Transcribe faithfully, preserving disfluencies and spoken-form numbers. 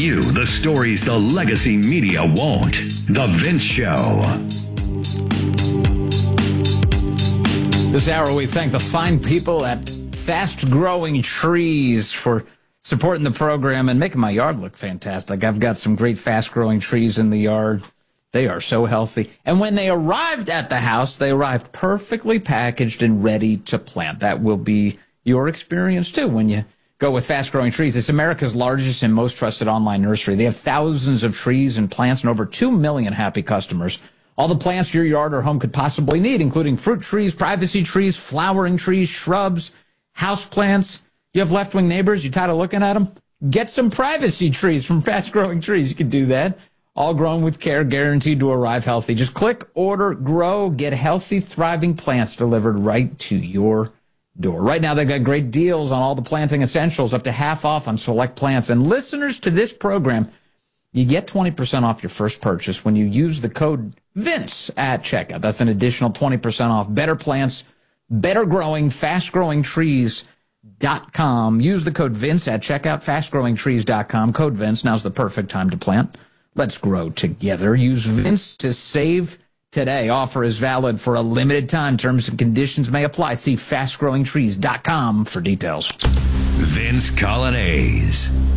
you the stories the legacy media won't. The Vince Show. This hour, we thank the fine people at Fast Growing Trees for supporting the program and making my yard look fantastic. I've got some great fast-growing trees in the yard. They are so healthy. And when they arrived at the house, they arrived perfectly packaged and ready to plant. That will be your experience, too, when you go with Fast Growing Trees. It's America's largest and most trusted online nursery. They have thousands of trees and plants and over two million happy customers. All the plants your yard or home could possibly need, including fruit trees, privacy trees, flowering trees, shrubs, house plants. You have left-wing neighbors, you tired of looking at them? Get some privacy trees from Fast Growing Trees. You can do that. All grown with care, guaranteed to arrive healthy. Just click, order, grow, get healthy, thriving plants delivered right to your door. Right now, they've got great deals on all the planting essentials, up to half off on select plants. And listeners to this program, you get twenty percent off your first purchase when you use the code Vince at checkout. That's an additional twenty percent off. Better plants, better growing, fast growing trees dot com. Use the code Vince at checkout, fast growing trees dot com. Code Vince. Now's the perfect time to plant. Let's grow together. Use Vince to save today. Offer is valid for a limited time. Terms and conditions may apply. See fast growing trees dot com for details. Vince Coglianese.